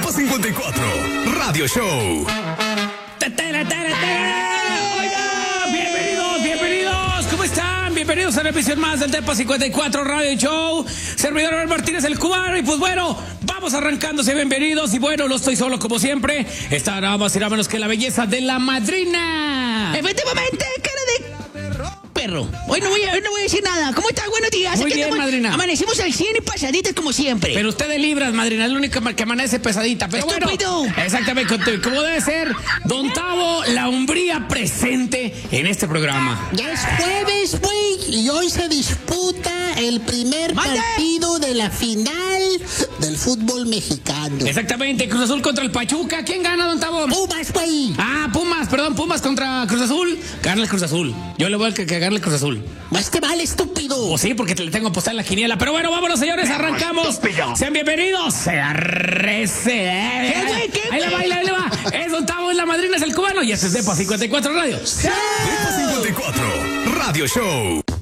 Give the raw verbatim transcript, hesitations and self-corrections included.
Depa cincuenta y cuatro Radio Show. Oiga, bienvenidos, bienvenidos, ¿cómo están? Bienvenidos a una emisión más del Depa cincuenta y cuatro Radio Show. Servidor Abel Martínez, el cubano, y pues bueno, vamos arrancándose, bienvenidos. Y bueno, no estoy solo como siempre. Está nada más y nada menos que la belleza de la madrina. Efectivamente, cara de perro. Hoy no voy a, hoy no voy a decir nada. ¿Cómo estás? Buenos días. Muy Aquí bien, estamos, madrina. Amanecimos al cien y pasaditas como siempre. Pero usted de libras, madrina, es la única que amanece pesadita. Pero ¡Estúpido! bueno, exactamente, como debe ser, Don Tavo, la hombría presente en este programa. Ya es jueves, güey, y hoy se disputa el primer ¡Mande! partido de la final del fútbol mexicano. Exactamente, Cruz Azul contra el Pachuca. ¿Quién gana, Don Tavo? Pumas, güey. Ah, Pumas, perdón, Pumas contra Cruz Azul. Gana el Cruz Azul. Yo le voy a que, que gane el Cruz Azul. Más te vale, estúpido. O sí, porque te le tengo apostar en la quiniela. Pero bueno, vámonos, señores, arrancamos. Sean bienvenidos. Se arrece. ¿Qué, güey? ¿Qué, Ahí le va, ahí le va, ahí le va. Es Don Tavo, es la madrina, es el cubano. Y este es Depa cincuenta y cuatro Radio. Depa cincuenta y cuatro Radio Show.